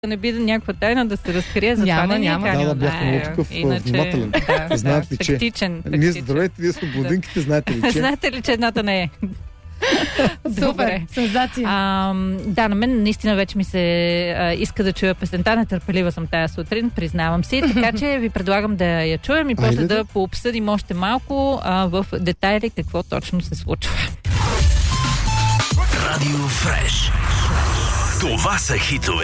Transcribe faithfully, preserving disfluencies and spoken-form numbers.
не би някаква тайна да се разкрие, за Няма, това не няма. е Да, да, бях много такъв внимателен. Да, Знаете, да, че тактичен, ние тактичен. здравейте, ние свободинките, знаете ли, че... Знаете ли, че едната не е? Супер, сензация. А, да, на мен наистина вече ми се а, иска да чуя песента. Нетърпелива съм тая сутрин, признавам си. Така че ви предлагам да я чуем и после Айде да да. пообсъдим още малко а, в детайли какво точно се случва. Радио Фреш. Това са хитове.